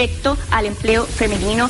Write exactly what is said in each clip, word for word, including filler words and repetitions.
Respecto al empleo femenino.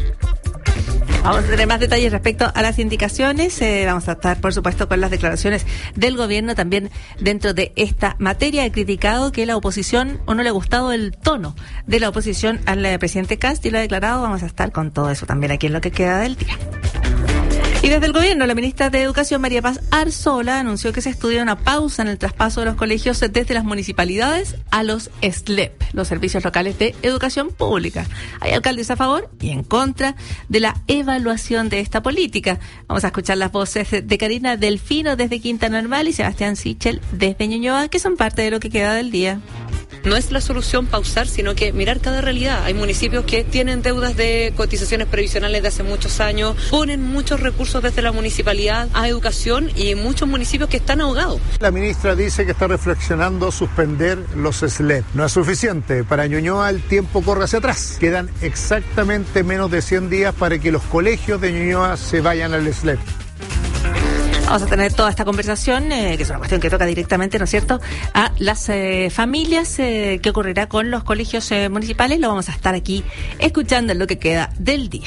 Vamos a tener más detalles respecto a las indicaciones. Eh, vamos a estar, por supuesto, con las declaraciones del gobierno también dentro de esta materia. He criticado que la oposición, o no le ha gustado el tono de la oposición al eh, presidente Kast, y lo ha declarado. Vamos a estar con todo eso también aquí en lo que queda del día. Y desde el gobierno, la ministra de Educación, María Paz Arzola, anunció que se estudia una pausa en el traspaso de los colegios desde las municipalidades a los S L E P, los Servicios Locales de Educación Pública. Hay alcaldes a favor y en contra de la evaluación de esta política. Vamos a escuchar las voces de Karina Delfino desde Quinta Normal y Sebastián Sichel desde Ñuñoa, que son parte de lo que queda del día. No es la solución pausar, sino que mirar cada realidad. Hay municipios que tienen deudas de cotizaciones previsionales de hace muchos años, ponen muchos recursos desde la municipalidad a educación y muchos municipios que están ahogados. La ministra dice que está reflexionando suspender los S L E P. No es suficiente. Para Ñuñoa el tiempo corre hacia atrás. Quedan exactamente menos de cien días para que los colegios de Ñuñoa se vayan al S L E P. Vamos a tener toda esta conversación, eh, que es una cuestión que toca directamente, ¿no es cierto?, a las eh, familias, eh, que ocurrirá con los colegios eh, municipales. Lo vamos a estar aquí escuchando en lo que queda del día.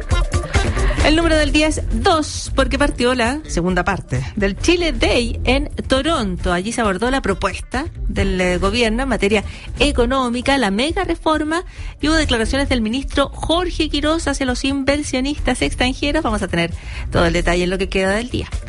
El número del día es dos, porque partió la segunda parte del Chile Day en Toronto. Allí se abordó la propuesta del eh, gobierno en materia económica, la mega reforma, y hubo declaraciones del ministro Jorge Quiroz hacia los inversionistas extranjeros. Vamos a tener todo el detalle en lo que queda del día.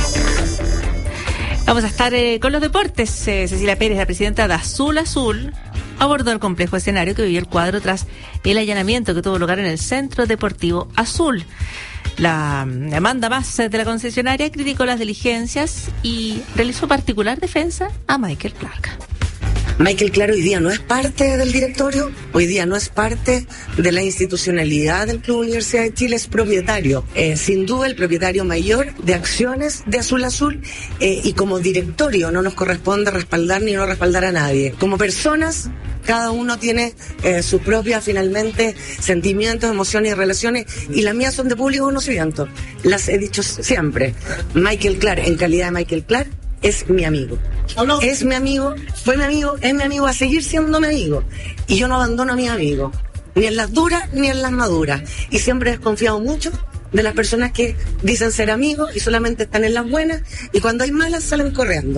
Vamos a estar eh, con los deportes. Eh, Cecilia Pérez, la presidenta de Azul Azul, abordó el complejo escenario que vivió el cuadro tras el allanamiento que tuvo lugar en el Centro Deportivo Azul. La demanda más de la concesionaria criticó las diligencias y realizó particular defensa a Michael Clark. Michael Clark hoy día no es parte del directorio, hoy día no es parte de la institucionalidad del Club Universidad de Chile, es propietario, eh, sin duda el propietario mayor de acciones de Azul Azul, eh, y como directorio no nos corresponde respaldar ni no respaldar a nadie. Como personas, cada uno tiene eh, sus propias, finalmente, sentimientos, emociones y relaciones, y las mías son de público conocimiento. Las he dicho siempre. Michael Clark, en calidad de Michael Clark, es mi amigo. Es mi amigo, fue mi amigo, es mi amigo, a seguir siendo mi amigo. Y yo no abandono a mis amigos, ni en las duras ni en las maduras. Y siempre he desconfiado mucho de las personas que dicen ser amigos y solamente están en las buenas, y cuando hay malas salen corriendo.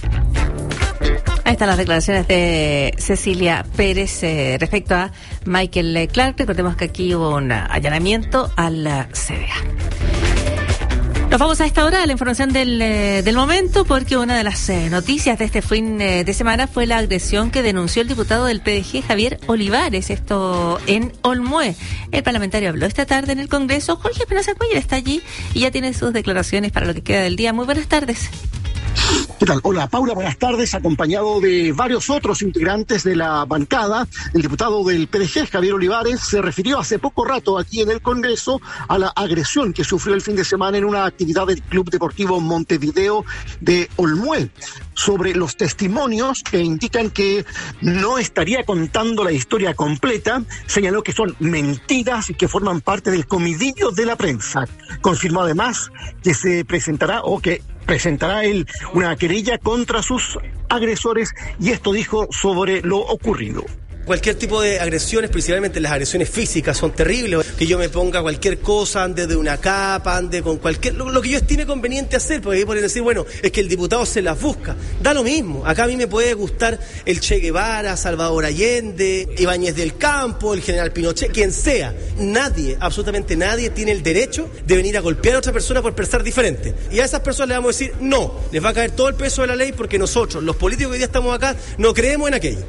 Ahí están las declaraciones de Cecilia Pérez eh, respecto a Michael Clark. Recordemos que aquí hubo un allanamiento al C D A. Nos vamos a esta hora a la información del, eh, del momento, porque una de las eh, noticias de este fin eh, de semana fue la agresión que denunció el diputado del P D G, Javier Olivares, esto en Olmué. El parlamentario habló esta tarde en el Congreso. Jorge Espinosa Cuellar está allí y ya tiene sus declaraciones para lo que queda del día. Muy buenas tardes. ¿Qué tal? Hola, Paula, buenas tardes. Acompañado de varios otros integrantes de la bancada, el diputado del P D G, Javier Olivares, se refirió hace poco rato aquí en el Congreso a la agresión que sufrió el fin de semana en una actividad del Club Deportivo Montevideo de Olmué, sobre los testimonios que indican que no estaría contando la historia completa. Señaló que son mentiras y que forman parte del comidillo de la prensa. Confirmó además que se presentará o que presentará él una querella contra sus agresores, y esto dijo sobre lo ocurrido. Cualquier tipo de agresiones, principalmente las agresiones físicas, son terribles. Que yo me ponga cualquier cosa, ande de una capa, ande con cualquier... Lo, lo que yo estime conveniente hacer, porque ahí pueden decir, bueno, es que el diputado se las busca. Da lo mismo. Acá a mí me puede gustar el Che Guevara, Salvador Allende, Ibáñez del Campo, el general Pinochet, quien sea. Nadie, absolutamente nadie, tiene el derecho de venir a golpear a otra persona por pensar diferente. Y a esas personas les vamos a decir, no, les va a caer todo el peso de la ley, porque nosotros, los políticos que hoy día estamos acá, no creemos en aquello.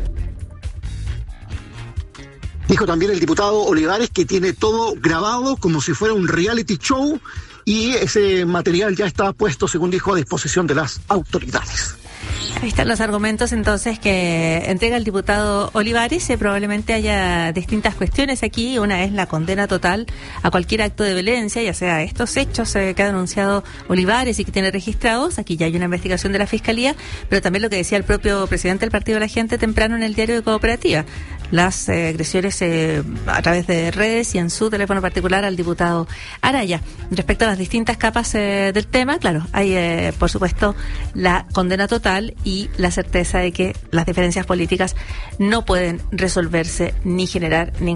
Dijo también el diputado Olivares que tiene todo grabado como si fuera un reality show, y ese material ya está puesto, según dijo, a disposición de las autoridades. Ahí están los argumentos entonces que entrega el diputado Olivares. Eh, probablemente haya distintas cuestiones aquí. Una es la condena total a cualquier acto de violencia, ya sea estos hechos eh, que ha denunciado Olivares y que tiene registrados. Aquí ya hay una investigación de la Fiscalía, pero también lo que decía el propio presidente del Partido de la Gente temprano en el diario de Cooperativa. Las eh, agresiones eh, a través de redes y en su teléfono particular al diputado Araya. Respecto a las distintas capas eh, del tema, claro, hay eh, por supuesto la condena total y la certeza de que las diferencias políticas no pueden resolverse ni generar ningún